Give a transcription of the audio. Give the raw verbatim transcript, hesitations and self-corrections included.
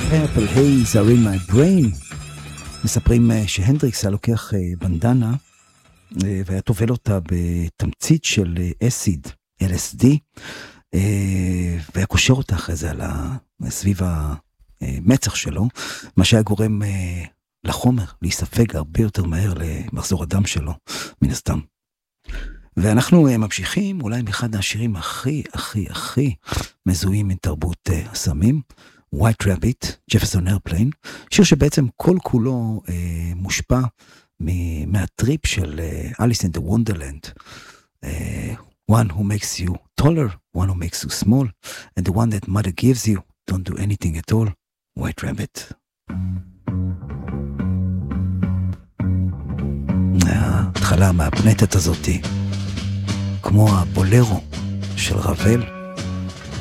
Purple haze are in my brain. מספרים שהנדריקס היה לוקח בנדנה והיה תובל אותה בתמצית של אסיד, אל אס די, והיה קושר אותה אחרי זה על סביב המצח שלו, מה שהיה גורם לחומר להיספג הרבה יותר מהר למחזור הדם שלו, מן הסתם. ואנחנו ממשיכים אולי מאחד השירים הכי הכי הכי מזוהים מתרבות הסמים, White Rabbit, Jefferson Airplane, שיר שבעצם כל כולו אה, מושפע מהטריפ של אה, Alice in the Wonderland. אה, one who makes you taller, one who makes you small, and the one that mother gives you, don't do anything at all, White Rabbit. ההתחלה מהפנטת הזאת, כמו הבולרו של רבל,